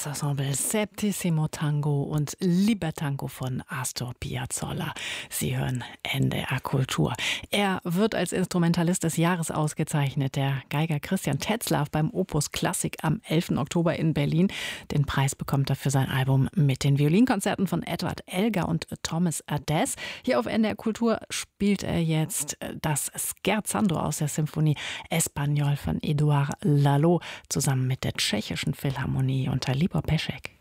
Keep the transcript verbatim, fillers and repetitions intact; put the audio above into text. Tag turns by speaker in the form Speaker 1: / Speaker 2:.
Speaker 1: Das Ensemble Septissimo Tango und Libertango von Astor Piazzolla. Sie hören N D R Kultur. Er wird als Instrumentalist des Jahres ausgezeichnet. Der Geiger Christian Tetzlaff beim Opus Klassik am elften Oktober in Berlin. Den Preis bekommt er für sein Album mit den Violinkonzerten von Edward Elgar und Thomas Adès. Hier auf N D R Kultur spielt er jetzt das Scherzando aus der Symphonie Espagnol von Édouard Lalo zusammen mit der Tschechischen Philharmonie unter Libor Peschek.